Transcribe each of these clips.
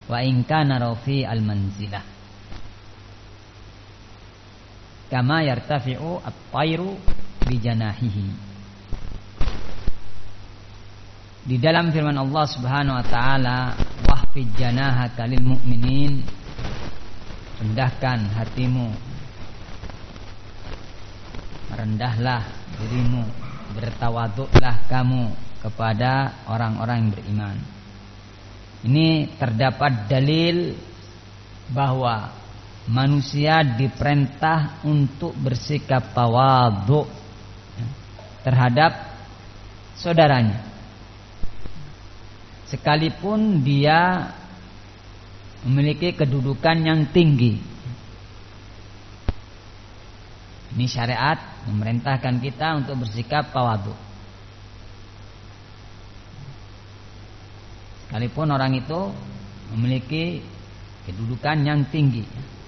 wa in kana rafi al-manzilah. Kama yartafi'u at-tayru bi janahihi. Di dalam firman Allah Subhanahu wa taala, wahfid janahaka lil mu'minin, rendahkan hatimu, rendahlah dirimu, bertawaduklah kamu kepada orang-orang yang beriman. Ini terdapat dalil bahwa manusia diperintah untuk bersikap tawaduk terhadap saudaranya, sekalipun dia memiliki kedudukan yang tinggi. Ini syariat memerintahkan kita untuk bersikap tawadhu, sekalipun orang itu memiliki kedudukan yang tinggi.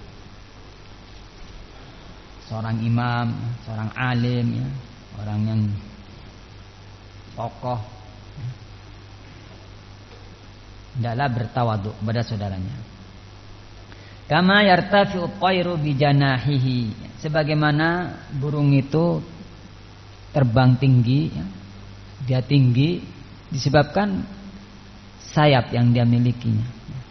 Seorang imam, seorang alim, orang yang tokoh, hendaklah bertawadhu kepada saudaranya. Kama yartafi'u at-tayru bi janahihi, sebagaimana burung itu terbang tinggi, dia tinggi disebabkan sayap yang dia milikinya.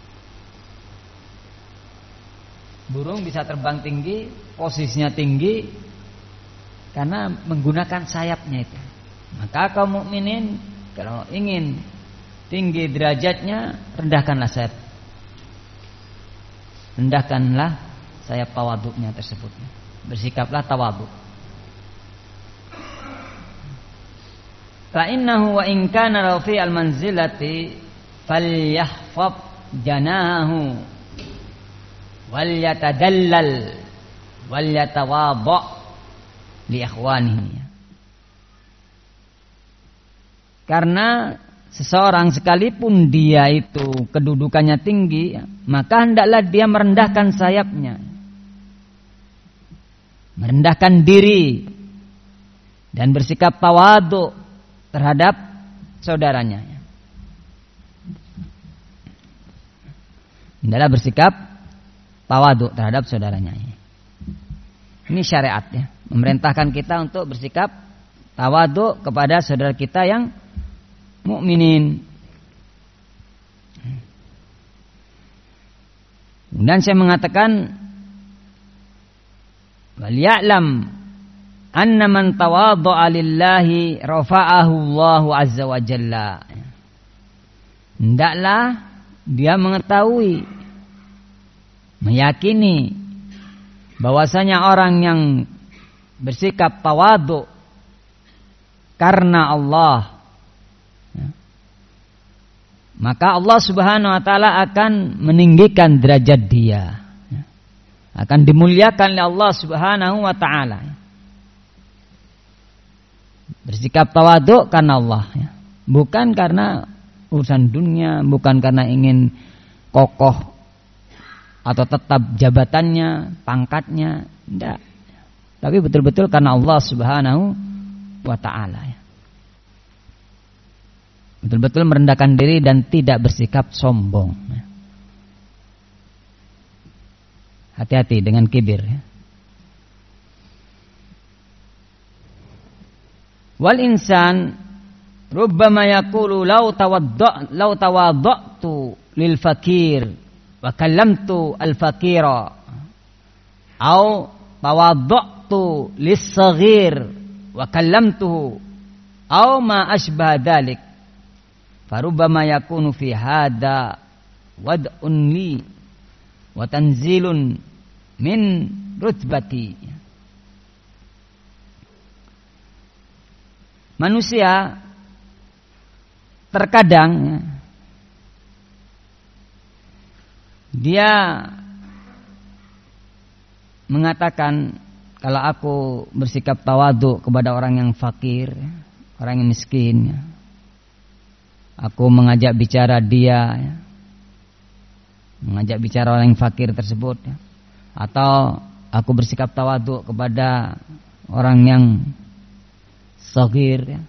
Burung bisa terbang tinggi, posisinya tinggi karena menggunakan sayapnya itu. Maka kaum mukminin kalau ingin tinggi derajatnya, rendahkanlah sayap. Rendahkanlah sayap tawaduknya tersebut. Bersikaplah tawaduk. Fa innahu wa in kana rafi al-manzilati falyahfaz janahu wal yatadallal wal yatawadha li ikhwanihi. Karena seseorang sekalipun dia itu kedudukannya tinggi, maka hendaklah dia merendahkan sayapnya, merendahkan diri, dan bersikap tawadhu terhadap saudaranya. Hendaklah bersikap tawadhu terhadap saudaranya. Ini syariat ya, memerintahkan kita untuk bersikap tawadhu kepada saudara kita yang mukminin. Dan saya mengatakan, wal ya'lam anna man tawadha'a lillahi rafa'ahu Allahu azza wa jalla. Hendaklah dia mengetahui, meyakini bahwasanya orang yang bersikap tawadhu karena Allah, maka Allah Subhanahu wa taala akan meninggikan derajat dia, akan dimuliakan oleh Allah Subhanahu wa taala. Bersikap tawadhu karena Allah, bukan karena urusan dunia, bukan karena ingin kokoh atau tetap jabatannya, pangkatnya, tidak. Tapi betul-betul karena Allah Subhanahu wa taala. Betul-betul merendahkan diri dan tidak bersikap sombong. Hati-hati dengan kibir. Wal insan rubbama yaqulu law tawadda'tu lil fakir wa kallamtu al fakira au tawadda'tu lis saghir wa kallamtuhu au ma ashbah dzalik. Farubbama yakunu fi hada wad'un li wa tanzilun min rutbati. Manusia terkadang dia mengatakan, kalau aku bersikap tawadhu kepada orang yang fakir, orang yang miskin, aku mengajak bicara dia, mengajak bicara orang yang fakir tersebut, atau aku bersikap tawadhu kepada orang yang shagir,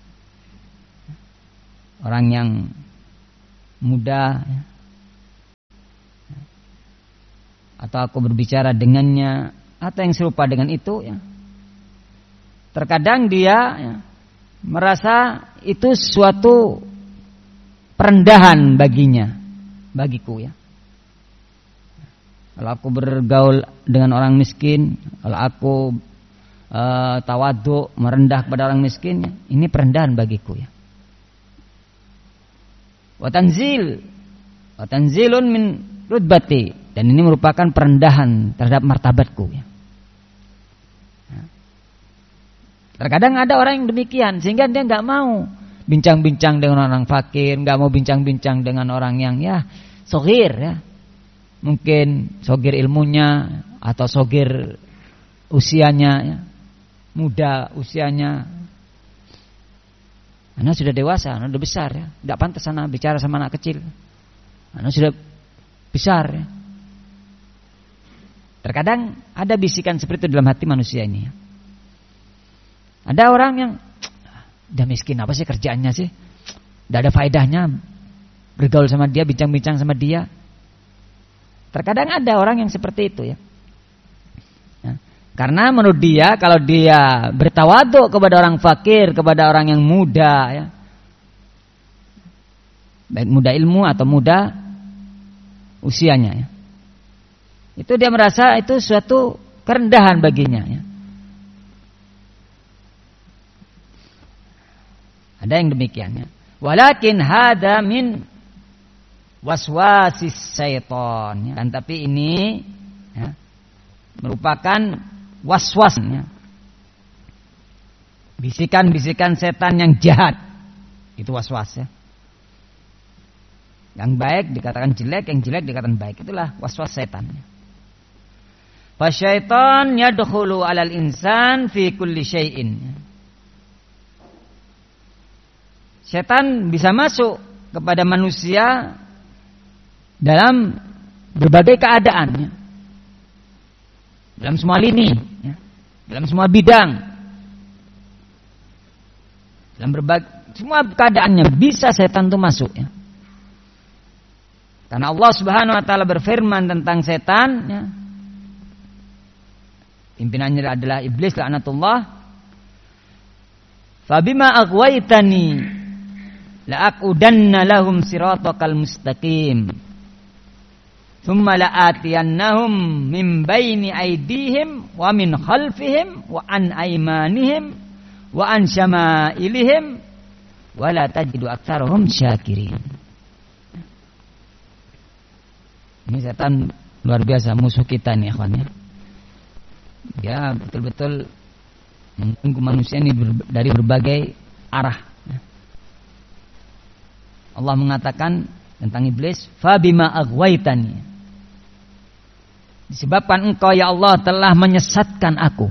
orang yang muda, atau aku berbicara dengannya atau yang serupa dengan itu ya. Terkadang dia ya, merasa itu suatu perendahan bagiku ya. Kalau aku bergaul dengan orang miskin, kalau aku tawadhu, merendah kepada orang miskin, ya, ini perendahan bagiku ya. Wa tanzilun min rutbati, dan ini merupakan perendahan terhadap martabatku ya. Terkadang ada orang yang demikian sehingga dia nggak mau bincang-bincang dengan orang fakir, nggak mau bincang-bincang dengan orang yang ya sogir ya, mungkin sogir ilmunya atau sogir usianya ya, muda usianya. Anak sudah dewasa, anak sudah besar ya, nggak pantas anak bicara sama anak kecil. Anak sudah besar ya. Terkadang ada bisikan seperti itu dalam hati manusia ini ya. Ada orang yang udah miskin, apa sih kerjaannya sih? Tidak ada faedahnya bergaul sama dia, bincang-bincang sama dia. Terkadang ada orang yang seperti itu ya. Karena menurut dia kalau dia bertawadhu kepada orang fakir, kepada orang yang muda ya, baik muda ilmu atau muda usianya ya, itu dia merasa itu suatu kerendahan baginya ya. Ada yang demikian ya. Walakin hada min waswasis syaitan ya. Dan tapi ini ya, merupakan waswas ya. Bisikan-bisikan setan yang jahat. Itu waswas ya. Yang baik dikatakan jelek, yang jelek dikatakan baik. Itulah waswas setan ya. Fasyaitan yadkhulu 'alal insan fi kulli syai'in ya. Setan bisa masuk kepada manusia dalam berbagai keadaan ya. Dalam semua lini ya. Dalam semua bidang, dalam berbagai semua keadaannya bisa setan itu masuk ya. Karena Allah Subhanahu wa taala berfirman tentang setan ya. Pimpinannya adalah iblis laknatullah. Fabima aghwaytani la'aqudanna lahum siratakal mustaqim thumma la'atiyannahum min baini aydihim wa min khalfihim wa an aymanihim wa an syama'ilihim wa la tajidu aktsarahum syakirin. Ini setan luar biasa musuh kita nih ikhwan ya. Dia betul-betul mengganggu manusia ini dari berbagai arah. Allah mengatakan tentang iblis, fabima aghwaytani, disebabkan engkau ya Allah telah menyesatkan aku,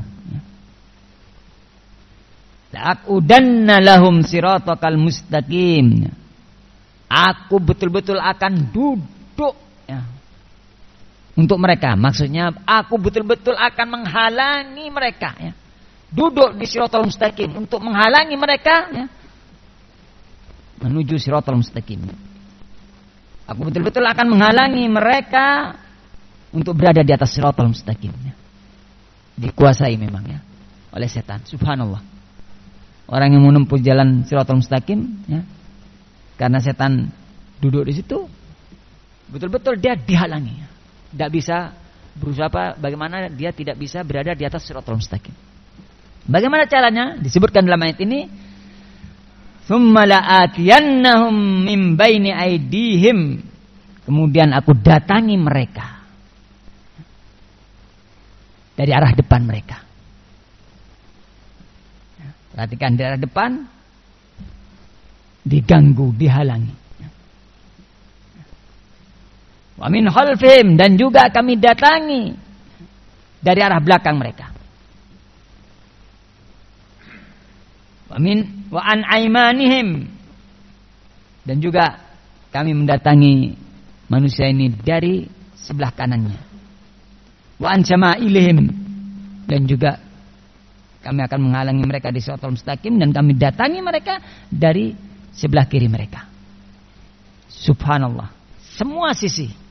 la'aqudanna lahum siratakal mustaqim, aku betul-betul akan duduk ya, untuk mereka. Maksudnya aku betul-betul akan menghalangi mereka ya, duduk di siratal mustaqim untuk menghalangi mereka ya, menuju siratal mustaqim. Aku betul-betul akan menghalangi mereka untuk berada di atas siratal mustaqim ya. Dikuasai memang ya oleh setan. Subhanallah. Orang yang menempuh jalan siratal mustaqim ya, karena setan duduk di situ, betul-betul dia dihalangi. Tidak bisa berusaha bagaimana dia tidak bisa berada di atas siratal mustaqim. Bagaimana caranya? Disebutkan dalam ayat ini, thumma la'atiyannahum min baini aydihim, kemudian aku datangi mereka dari arah depan mereka. Perhatikan, dari arah depan diganggu, dihalangi. Wa min khalfihim, dan juga kami datangi dari arah belakang mereka. Wa an aymanihim, dan juga kami mendatangi manusia ini dari sebelah kanannya. Wa an syama'ilihim, dan juga kami akan menghalangi mereka di siratal mustaqim, dan kami datangi mereka dari sebelah kiri mereka. Subhanallah, semua sisi